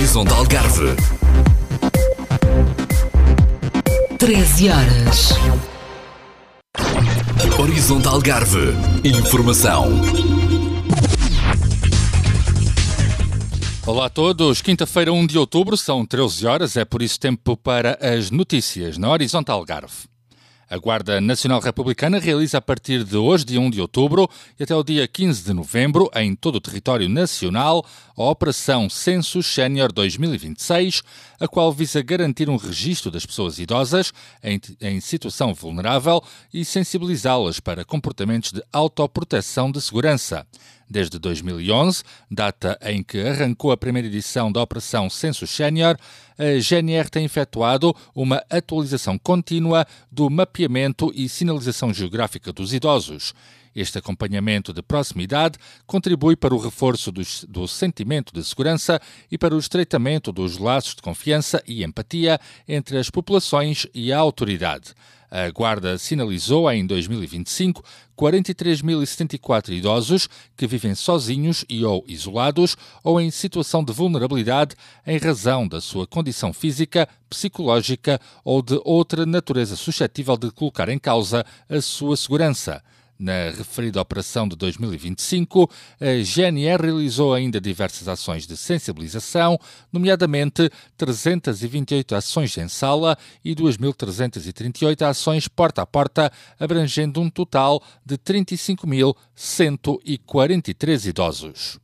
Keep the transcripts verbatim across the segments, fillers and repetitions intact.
Horizonte Algarve. treze horas. Horizonte Algarve. Informação. Olá a todos, quinta-feira, um de outubro, são treze horas, é por isso tempo para as notícias na Horizonte Algarve. A Guarda Nacional Republicana realiza a partir de hoje, dia um de outubro, e até o dia quinze de novembro, em todo o território nacional, a Operação Census Sénior dois mil e vinte e seis, a qual visa garantir um registro das pessoas idosas em, em situação vulnerável e sensibilizá-las para comportamentos de autoproteção de segurança. Desde dois mil e onze, data em que arrancou a primeira edição da Operação Census Sénior, a G N R tem efetuado uma atualização contínua do mapeamento e sinalização geográfica dos idosos. Este acompanhamento de proximidade contribui para o reforço do, do sentimento de segurança e para o estreitamento dos laços de confiança e empatia entre as populações e a autoridade. A Guarda sinalizou em dois mil e vinte e cinco quarenta e três mil e setenta e quatro idosos que vivem sozinhos e ou isolados ou em situação de vulnerabilidade em razão da sua condição física, psicológica ou de outra natureza suscetível de colocar em causa a sua segurança. Na referida operação de dois mil e vinte e cinco, a G N R realizou ainda diversas ações de sensibilização, nomeadamente trezentas e vinte e oito ações em sala e duas mil trezentas e trinta e oito ações porta a porta, abrangendo um total de trinta e cinco mil cento e quarenta e três idosos.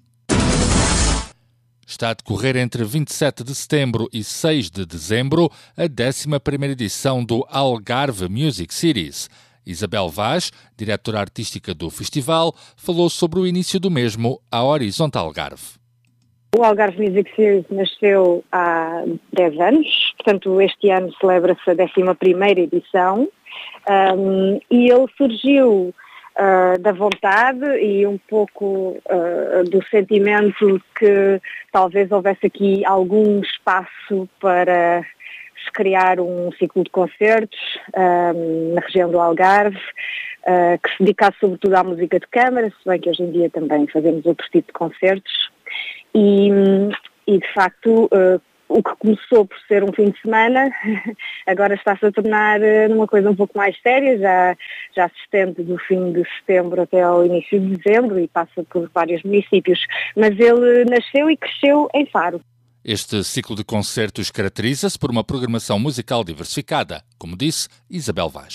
Está a decorrer entre vinte e sete de setembro e seis de dezembro a décima primeira edição do Algarve Music Series. Isabel Vaz, diretora artística do festival, falou sobre o início do mesmo à Horizonte Algarve. O Algarve Music Series nasceu há dez anos, portanto este ano celebra-se a décima primeira edição, um, e ele surgiu uh, da vontade e um pouco uh, do sentimento que talvez houvesse aqui algum espaço para se criar um ciclo de concertos um, na região do Algarve, uh, que se dedicasse sobretudo à música de câmara, se bem que hoje em dia também fazemos outro tipo de concertos. E, e de facto, uh, o que começou por ser um fim de semana, agora está-se a tornar uh, numa coisa um pouco mais séria, já, já se estende do fim de setembro até ao início de dezembro e passa por vários municípios. Mas ele nasceu e cresceu em Faro. Este ciclo de concertos caracteriza-se por uma programação musical diversificada, como disse Isabel Vaz.